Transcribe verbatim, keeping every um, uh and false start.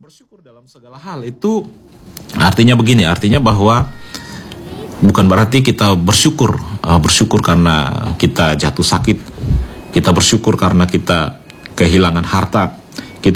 Bersyukur dalam segala hal itu artinya begini, artinya bahwa bukan berarti kita bersyukur, uh, bersyukur karena kita jatuh sakit, kita bersyukur karena kita kehilangan harta,